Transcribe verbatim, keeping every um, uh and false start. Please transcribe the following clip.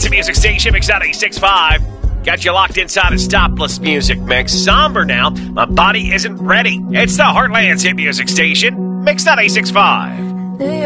Heartland's music station, Mix ninety-six point five. Got you locked inside a stopless music mix. Somber now. My body isn't ready. It's the Heartland's hit music station, Mix ninety-six point five.